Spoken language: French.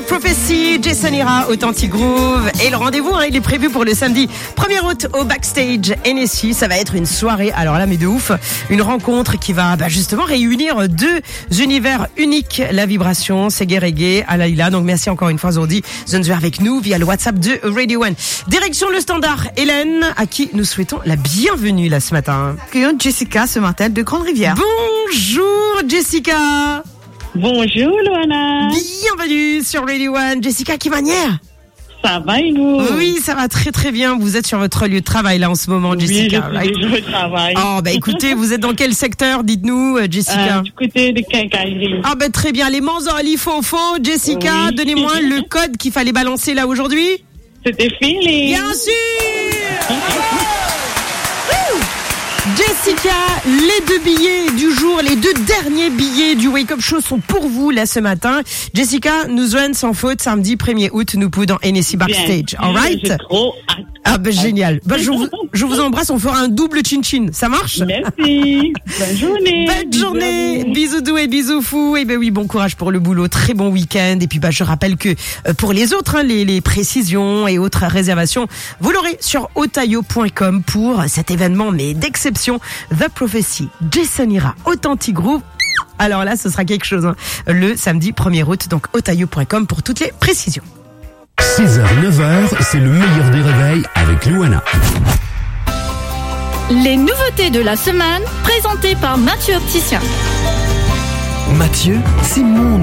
Prophecy, Jason Ira, Authentic Groove. Et le rendez-vous, il est prévu pour le samedi 1er août au Backstage NSI. Ça va être une soirée, alors là, mais de ouf. Une rencontre qui va justement réunir deux univers uniques. La vibration, c'est reggae, Alaïla. Donc merci encore une fois, Zordi, Zunzu avec nous via le WhatsApp de Radio One. Direction le standard, Hélène, à qui nous souhaitons la bienvenue là ce matin. Accueillons Jessica ce matin de Grande-Rivière. Bonjour Jessica. Bonjour Luana. Bienvenue sur Radio One. Jessica, quelle manière? Ça va et vous? Oui, ça va très très bien. Vous êtes sur votre lieu de travail là en ce moment, Jessica. Oui, je suis au travail. Oh, écoutez, vous êtes dans quel secteur? Dites-nous, Jessica. Du côté de quincaillerie. Très bien. Les Manzoli Fofo, Jessica, Oui. Donnez-moi le code qu'il fallait balancer là aujourd'hui. C'était fini. Bien sûr. Jessica, les deux billets du jour, les deux derniers billets du Wake Up Show sont pour vous là ce matin. Jessica, nous joignent sans faute samedi 1er août, nous pouvons dans NSI Backstage. Bien, Alright? j'ai trop hâte. Génial. Je vous embrasse, on fera un double chin-chin. Ça marche? Merci. Bonne journée. Bonne journée. Bisous doux et bisous fous. Et oui, bon courage pour le boulot. Très bon week-end. Et puis, je rappelle que pour les autres, les précisions et autres réservations, vous l'aurez sur otayo.com pour cet événement, mais d'exception. The Prophecy, Jason Ira, Authentic Groove. Alors là, ce sera quelque chose, le samedi 1er août. Donc, otayo.com pour toutes les précisions. 6h, 9h, c'est le meilleur des réveils avec Luana. Les nouveautés de la semaine, présentées par Mathieu Opticien. Mathieu, c'est mon